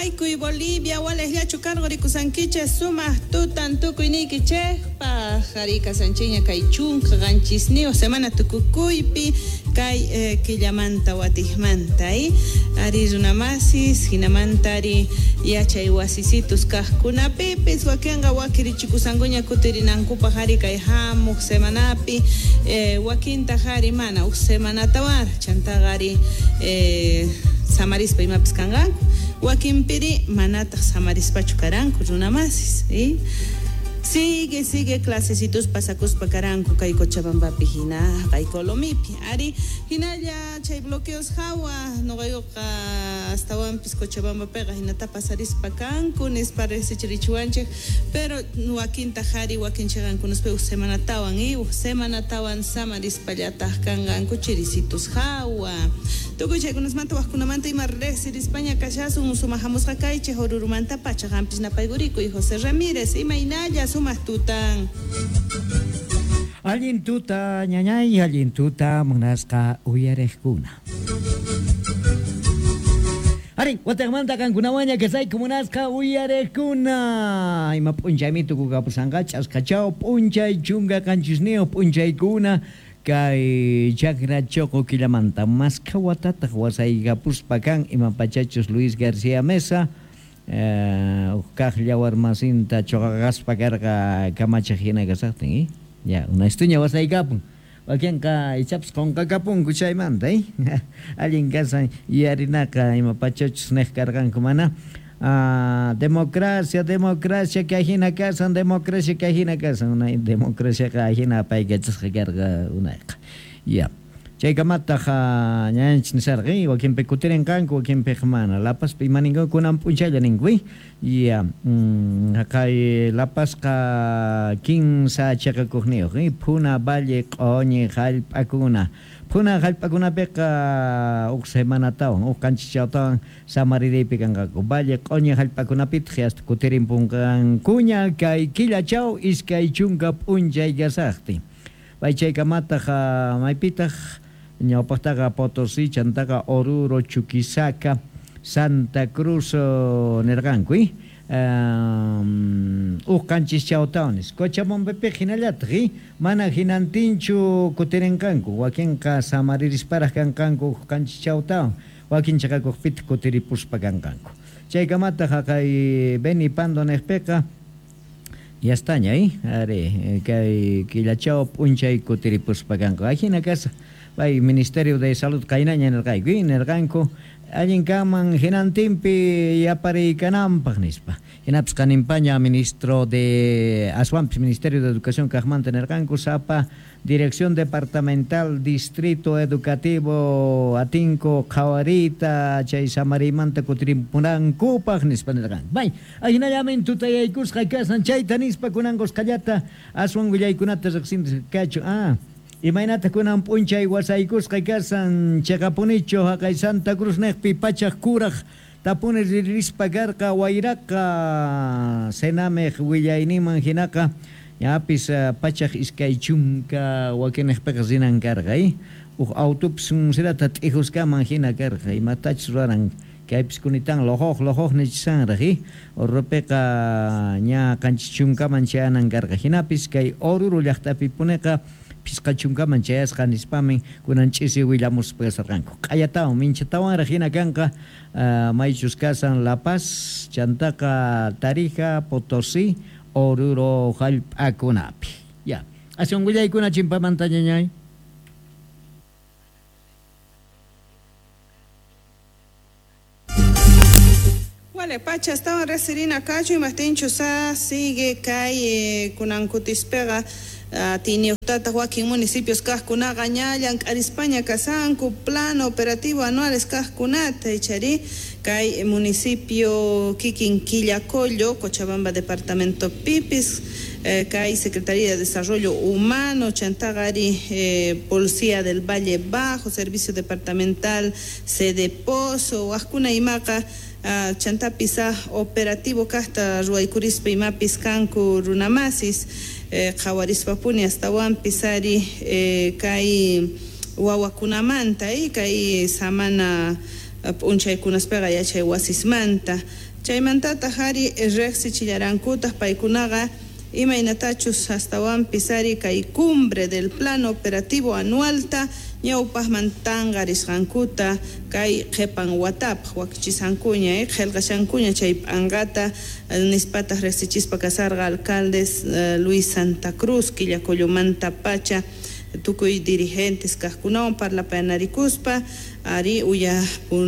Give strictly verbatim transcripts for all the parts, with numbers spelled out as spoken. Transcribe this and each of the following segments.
Guaycuy Bolivia wales yachu cargo ricusanquiche sumas tutan tukuiniquiche pa jarica sanchiña kay chunka ganchisnio semana tukukuypi kay eh, killamanta watismanta y ari runamasis hinamantari yachay wasisitus kajkunapipis wakianga wakirichikusangoña kutirinankupa jari kay hamuk semanapi eh, wakinta jari mana uk semanatawar chantagari eh, samarispa imapis kanganku wakinpiri manata samarispa chukaranku runamasis ¿sí? Sigue, sigue clasecitos pasacos pa caranco, kay Cochabamba pijina, kay Colomipi. Ari, hinaya chay bloqueos hawa, no gayo ka hasta wampis Cochabamba pega, hinata pasaris pa Cancún, es parece chirichuanche, pero no akin tajari, wakin chegan con los peus semana tawan, y semana tawan samaris payata kanganco chiricitos hawa. Toco chay con los manto vascunamanta y marres, y España cachazo, un sumajamos hakay, che horurumanta pacha, gampis na paigurico, y José Ramírez, y mainaya, sumas tutan. Alin tuta ñañay, alin tuta munasqa uyarejkuna. Ari, watamanta kankunawaña kasay kumunasqa uyarejkuna. Ima punchaymitu kukapusanqa ch'askachao punchay chunga kanchisneo punchaykuna kay chakra choco killamanta masqa watataq wasaykapuspa kan ima pachachos Luis García Mesa. Uh, Kahlia warmasinta choqaqaspa karqa kamachajina kasaqtin ¿eh? Ya una estuña wasaykapun wakianqa ichapas qonqakapunku chaymanta ¿eh? Allin kasan yarinaqa ima pachachos nek karqanku mana uh, democracia democracia kahina kasan democracia kahina kasan una democracia kahina paykachasqa karqa unayqa ya chaykamata ha ñanch nisarqi wakimpi kutirin kanku wakimpi mana lapas imaninqa kunan punchalla ningwi ya mm, kay lapas ka quince chaqakuqniuq Puna Valle q'oñi hallp'akuna Puna hallp'akunapiqa uk semanatawan uk kanchichawtawan samaririypi kanqaku Valle q'oñi hallp'akunapitaq hasta kutirin punkankuña kay killachaw iskay chunka p'unchay kasaqti pay chaykamata ha maypitaq ñawpaqtaqa Potosí chantaqa Oruro Chuquisaca Santa Cruz nirqanku um, uq kanchischawtawnis Cochabambapi hinallataq mana hinantinchu kutirinkanku wakinqa samaririsparaq kankanku uq kanchischawtawan wakinchaqa kuqpita kutiripuspa kankanku chaykamataqa kay Beni Pando niqpiqa yastaña ¿eh? Are kay killachaw p'unchay kutiripuspa kanku ajina kasa Vai Ministerio de Salud kainaña nirqayku nirqanku allin kaman hinantinpi yapariykanampaq nispa hinapas kanimpaña ministro de aswanpis Ministerio de Educación kaqmanta nirqanku sapa Dirección Departamental Distrito Educativo Atinco Qawarita chay samarimanta kutirimpunankupaq nispa nirqanku vai ajinallamin tutayaykusqa kasan chayta nispa kunanqus qallata aswan willaykunata riqsintis kachu ah imaynata kunan p'unchay wasaykusqa kasan chaqapunichu haqay Santa Cruz niqpi pachaq kuraq tapuni ririspa karqa wayraqa senameq willayniman hinaqa ñapis uh, pachaq iskay chunka wakiniqpiqa zinan karqa ¿eh? Uq autopis sirata t'ijusqaman hina karqa imatachus ruran kaypis kunitan lojoq lojoq nichisanraq ¿eh? Urrupiqa ña qanchis chunkaman chayanan karqa hinapis kay Oruro llaqtapi puniqa pisqachunkaman chayasqa nispamin kunan ch'isi willamuspa kasarqanku q'ayatawan minchatawan hina kanqa uh, maychus kasan La Paz chantaqa Tarija Potosí Oruro hallp'akunapi ya aswan willaykuna chimpamanta ñañay Vale, pacha estaba reserina cacho y mastincho sa sigue calle kunan kutispega Uh, tiene tata Joaquín municipios kascuna gañallan España casanco plan operativo anuales kascunata echari kay municipio Quiquinquillacollo Cochabamba departamento Pipis eh, kay Secretaría de Desarrollo Humano Chantagari eh, Policía del Valle Bajo Servicio Departamental Sede Pozo Ascuna Imaca uh, Chantapisa operativo Casta Ruaycurispa Imapis Cancu Runamasis Qawarispampuni hasta Pisari eh, kay wawakunamanta y kay samana p'unchaykunaspega yachay wasismanta chaymantata hari reqsi chillarankuta paykunaqa imaynatachus hastawan pisari kay cumbre del plano operativo anualta ñawpajman tangarisqankuta kay qhipan watapaq wakichisankuña eh, qhelqashankuña chay p'angata nispataq reqsichispa kasarqa alcaldes uh, Luis Santa Cruz Quillacoyomanta pacha tukuy dirigentes kaqkunawan parlapanarikuspa ari uya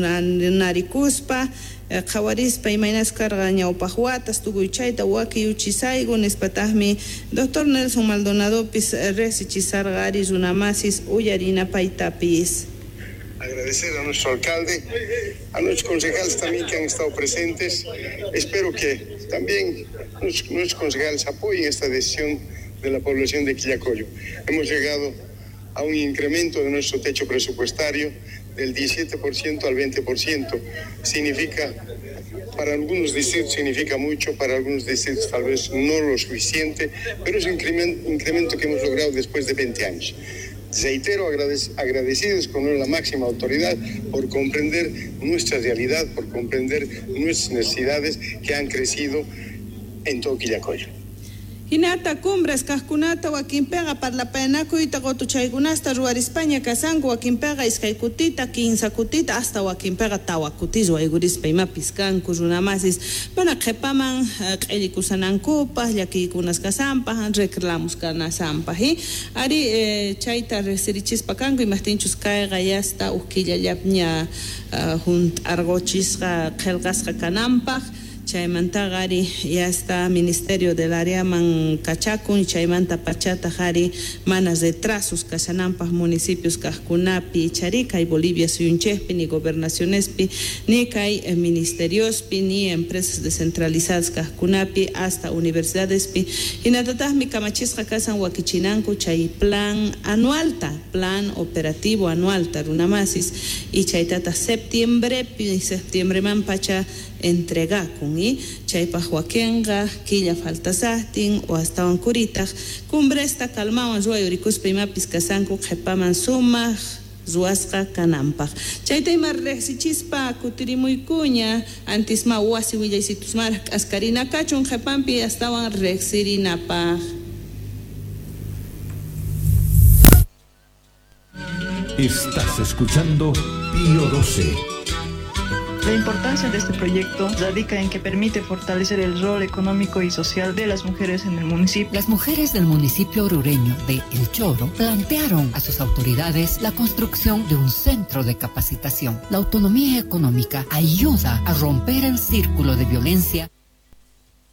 punanarikuspa qawarispa imaynas karqa ñawpaq watas tukuy chayta waki uchisaygu nispataqmi doctor Nelson Maldonadopis reqsichisarqa ari runamasis uyarinapaytapis. Agradecer a nuestro alcalde, a nuestros concejales también que han estado presentes. Espero que también nuestros, nuestros concejales apoyen esta decisión de la población de Quillacollo. Hemos llegado a un incremento de nuestro techo presupuestario del diecisiete por ciento al veinte por ciento. Significa, para algunos distritos significa mucho, para algunos distritos tal vez no lo suficiente, pero es un incremento, incremento que hemos logrado después de veinte años. Reitero, agradecidos con la máxima autoridad por comprender nuestra realidad, por comprender nuestras necesidades que han crecido en todo Quillacollo. Hinata cumbres kaqkunata wakinpega parlapanakuyta qotuchaykunasta ruar España kasanku wakinpega iskay kutita quince kutita hasta wakinpega tawa kutis waygurispa imapis kanku runamasis mana qhipaman q'illikusanankupas llakiykunas kasanpas reclamos kanasanpas ari eh, chayta resirichispa kanku imaptinchus kayqa yasta uqkillallap ña uh, junt'arqochisqa qhelqasqa kananpaq chaymanta gari ya está Ministerio del Área man kachakun chaymanta pachata gari manas retrasos kasanampas municipios kajkunapi charika y Bolivia suyunchespi ni gobernacionespi ni kay eh, ministeriospi ni empresas descentralizadas kajkunapi hasta universidadespi hinatatasmi kamachisqa kasan wakichinanku chay plan anualta plan operativo anualta runamasis y chaytata septiembre pi septiembre man pacha entrega con y chaypa huaquenga quilla falta sahtin o hasta curita cumbre esta calma zuay uricuspa imapis kasanku qhipaman suma zuasqa kananpaq chayta ima reqsichispa kutirimuykuña antisma wasi willaysitusmara askarina kachun qhipanpi astawan reqsirinapaq. Estás escuchando Pío doce. La importancia de este proyecto radica en que permite fortalecer el rol económico y social de las mujeres en el municipio. Las mujeres del municipio orureño de El Choro plantearon a sus autoridades la construcción de un centro de capacitación. La autonomía económica ayuda a romper el círculo de violencia